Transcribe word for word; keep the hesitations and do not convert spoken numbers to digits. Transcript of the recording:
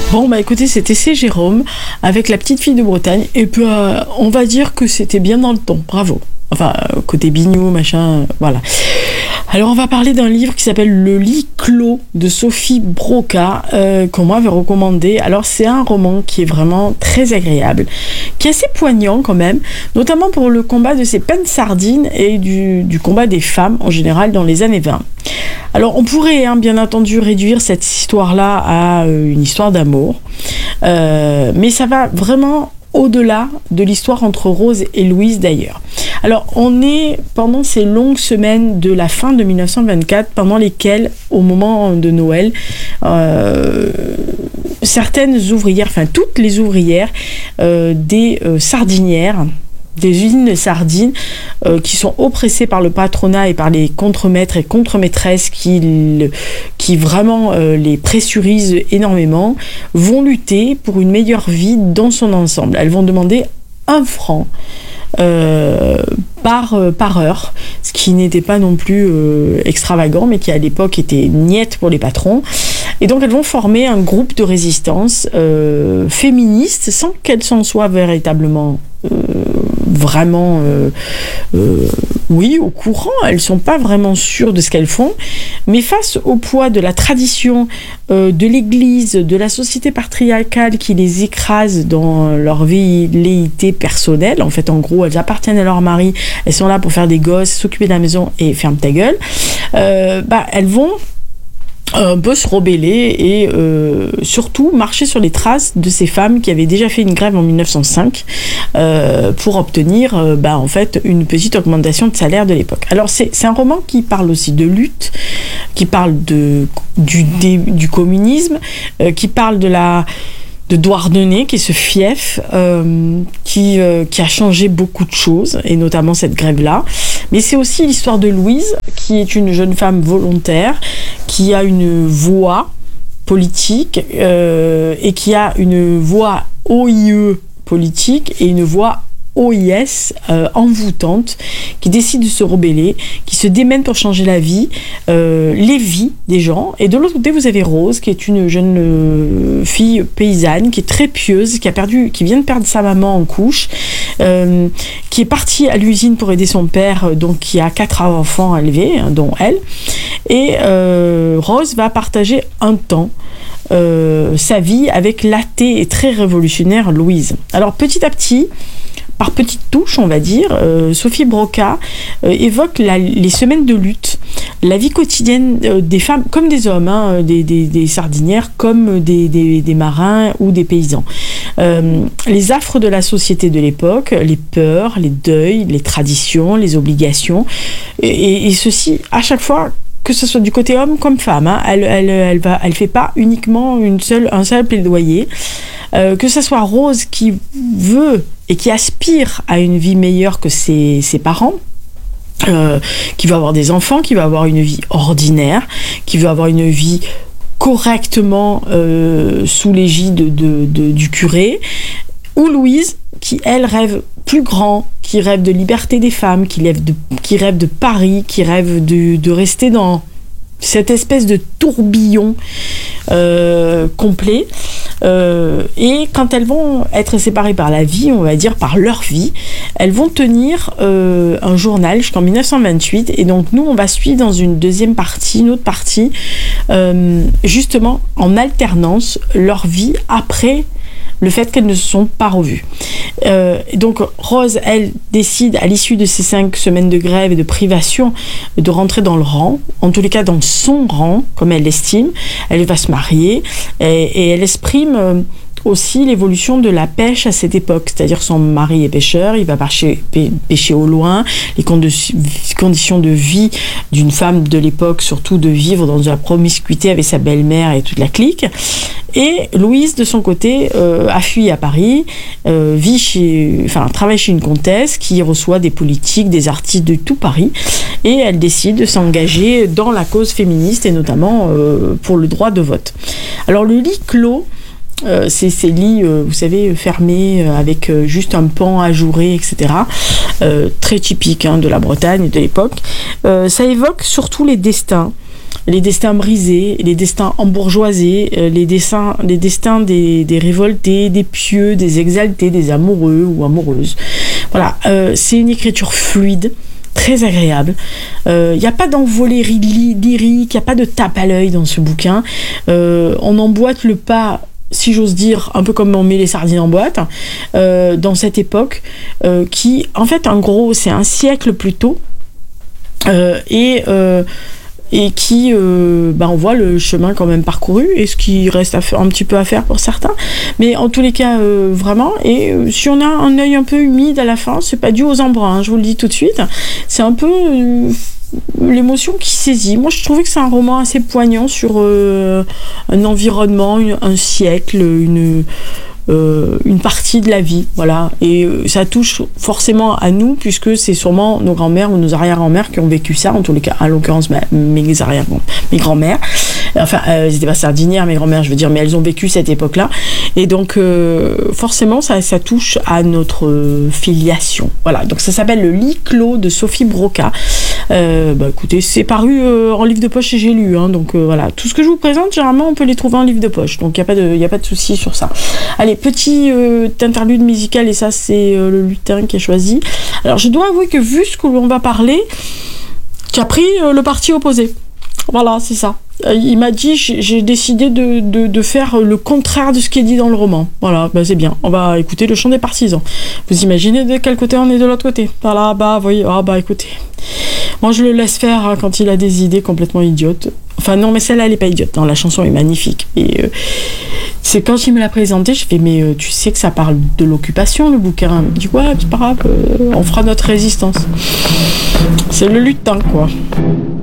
Bon, bah écoutez, c'était C. Jérôme avec La petite fille de Bretagne. Et puis, euh, on va dire que c'était bien dans le ton. Bravo. Enfin, euh, côté bignou, machin, euh, voilà. Alors, on va parler d'un livre qui s'appelle Le lit clos de Sophie Broca, euh, qu'on m'avait recommandé. Alors, c'est un roman qui est vraiment très agréable, qui est assez poignant quand même, notamment pour le combat de ces peines sardines et du, du combat des femmes en général dans les années vingt. Alors, on pourrait, hein, bien entendu, réduire cette histoire-là à euh, une histoire d'amour, euh, mais ça va vraiment au-delà de l'histoire entre Rose et Louise d'ailleurs. Alors, on est pendant ces longues semaines de la fin de dix-neuf cent vingt-quatre, pendant lesquelles, au moment de Noël, euh, certaines ouvrières, enfin toutes les ouvrières euh, des euh, sardinières, des usines de sardines euh, qui sont oppressées par le patronat et par les contremaîtres et contremaîtresses qui, qui vraiment euh, les pressurisent énormément, vont lutter pour une meilleure vie dans son ensemble. Elles vont demander un franc euh, par, euh, par heure, ce qui n'était pas non plus euh, extravagant, mais qui à l'époque était niette pour les patrons. Et donc elles vont former un groupe de résistance euh, féministe sans qu'elles s'en soient véritablement euh, vraiment euh, euh, oui au courant. Elles sont pas vraiment sûres de ce qu'elles font, mais face au poids de la tradition, euh, de l'église, de la société patriarcale qui les écrase dans leur velléité personnelle, en fait en gros elles appartiennent à leur mari, elles sont là pour faire des gosses, s'occuper de la maison et ferme ta gueule, euh, bah elles vont un peu se rebeller et euh, surtout marcher sur les traces de ces femmes qui avaient déjà fait une grève en dix-neuf cent cinq euh, pour obtenir euh, bah, en fait une petite augmentation de salaire de l'époque. Alors c'est, c'est un roman qui parle aussi de lutte, qui parle de, du, du, du communisme, euh, qui parle de la de Douarnenez, qui est ce fief euh, qui, euh, qui a changé beaucoup de choses, et notamment cette grève-là. Mais c'est aussi l'histoire de Louise, qui est une jeune femme volontaire, qui a une voix politique, euh, et qui a une voix O I E politique, et une voix O I S euh, envoûtante, qui décide de se rebeller, qui se démène pour changer la vie, euh, les vies des gens. Et de l'autre côté, vous avez Rose, qui est une jeune euh, fille paysanne, qui est très pieuse, qui a perdu, qui vient de perdre sa maman en couche, euh, qui est partie à l'usine pour aider son père, donc qui a quatre enfants à élever, hein, dont elle. Et euh, Rose va partager un temps euh, sa vie avec l'athée et très révolutionnaire Louise. Alors petit à petit, par petites touches, on va dire, euh, Sophie Broca euh, évoque la, les semaines de lutte, la vie quotidienne euh, des femmes comme des hommes, hein, des, des, des sardinières comme des, des, des marins ou des paysans. Euh, les affres de la société de l'époque, les peurs, les deuils, les traditions, les obligations, et, et ceci à chaque fois, que ce soit du côté homme comme femme, hein, elle, elle, elle va, elle fait pas uniquement une seule, un seul plaidoyer. Euh, que ce soit Rose qui veut et qui aspire à une vie meilleure que ses, ses parents, euh, qui veut avoir des enfants, qui veut avoir une vie ordinaire, qui veut avoir une vie correctement euh, sous l'égide de, de, de, du curé, ou Louise qui, elle, rêve plus grand, qui rêve de liberté des femmes, qui rêve de, qui rêve de Paris, qui rêve de, de rester dans cette espèce de tourbillon euh, complet. Euh, et quand elles vont être séparées par la vie, on va dire par leur vie, elles vont tenir euh, un journal jusqu'en dix-neuf cent vingt-huit. Et donc nous, on va suivre dans une deuxième partie, une autre partie, euh, justement en alternance leur vie après le fait qu'elles ne se sont pas revues. Euh, donc Rose, elle, décide à l'issue de ces cinq semaines de grève et de privation de rentrer dans le rang, en tous les cas dans son rang, comme elle l'estime. Elle va se marier et, et elle exprime euh, aussi l'évolution de la pêche à cette époque, c'est-à-dire son mari est pêcheur, il va pêcher, pêcher au loin, les condi- conditions de vie d'une femme de l'époque, surtout de vivre dans la promiscuité avec sa belle-mère et toute la clique. Et Louise, de son côté, euh, a fui à Paris, euh, vit chez, enfin, travaille chez une comtesse qui reçoit des politiques, des artistes de tout Paris, et elle décide de s'engager dans la cause féministe et notamment euh, pour le droit de vote. Alors le lit clos, Euh, c'est ces lits, euh, vous savez, fermés, euh, avec euh, juste un pan ajouré, et cetera. Euh, très typique hein, de la Bretagne de l'époque. Euh, ça évoque surtout les destins les destins brisés, les destins embourgeoisés, euh, les, destins, les destins des, des révoltés, des pieux, des exaltés, des amoureux ou amoureuses. Voilà, euh, c'est une écriture fluide, très agréable. Il euh, n'y a pas d'envolée lyrique, il n'y a pas de tape à l'œil dans ce bouquin. Euh, on emboîte le pas, si j'ose dire, un peu comme on met les sardines en boîte, euh, dans cette époque, euh, qui, en fait, en gros, c'est un siècle plus tôt, euh, et... Euh, et qui, euh, bah on voit le chemin quand même parcouru et ce qui reste à faire, un petit peu à faire pour certains, mais en tous les cas euh, vraiment, et euh, si on a un œil un peu humide à la fin, c'est pas dû aux embruns, hein, je vous le dis tout de suite, c'est un peu euh, l'émotion qui saisit. Moi je trouvais que c'est un roman assez poignant sur euh, un environnement, une, un siècle, une Euh, une partie de la vie, voilà, et euh, ça touche forcément à nous puisque c'est sûrement nos grands-mères ou nos arrière-grands-mères qui ont vécu ça, en tous les cas, à l'occurrence ma, mes arrière mes grands-mères, enfin euh, elles n'étaient pas sardinières mes grands-mères je veux dire, mais elles ont vécu cette époque-là, et donc euh, forcément ça, ça touche à notre euh, filiation, voilà. Donc ça s'appelle Le lit clos de Sophie Broca. Euh, bah écoutez, c'est paru euh, en livre de poche et j'ai lu, hein, donc euh, voilà, tout ce que je vous présente généralement on peut les trouver en livre de poche, donc il n'y a pas de, y a pas de souci sur ça. Allez, petit euh, interlude musical, et ça c'est euh, le lutin qui est choisi. Alors je dois avouer que vu ce que l'on va parler, tu as pris euh, le parti opposé, voilà, c'est ça. Euh, il m'a dit, j'ai décidé de, de, de faire le contraire de ce qui est dit dans le roman. Voilà, bah c'est bien. On va écouter le chant des partisans. Vous imaginez de quel côté on est de l'autre côté? Voilà, bah, vous voyez, ah bah écoutez. Moi je le laisse faire hein, quand il a des idées complètement idiotes. Enfin non, mais celle-là elle est pas idiote. Non, la chanson est magnifique. Et euh, c'est quand il me l'a présenté, je fais mais euh, tu sais que ça parle de l'occupation le bouquin. Il me dit ouais, c'est pas grave, euh, on fera notre résistance. C'est le lutin quoi.